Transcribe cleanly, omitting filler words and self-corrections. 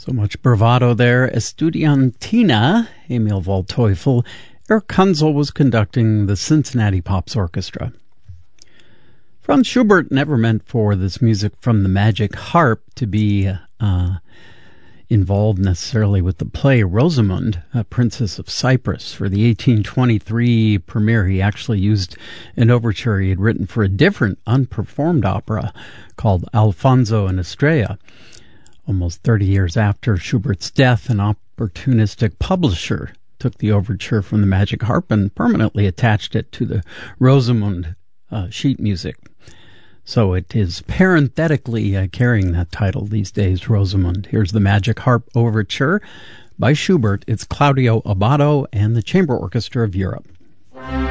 So much bravado there. Estudiantina, Emil Waldteufel. Eric Kunzel was conducting the Cincinnati Pops Orchestra. Franz Schubert never meant for this music from the Magic Harp to be involved necessarily with the play Rosamund, Princess of Cyprus. For the 1823 premiere, he actually used an overture he had written for a different unperformed opera called Alfonso and Estrella. Almost 30 years after Schubert's death, an opportunistic publisher took the overture from the Magic Harp and permanently attached it to the Rosamund sheet music. So it is parenthetically carrying that title these days, Rosamund. Here's the Magic Harp Overture by Schubert. It's Claudio Abbado and the Chamber Orchestra of Europe.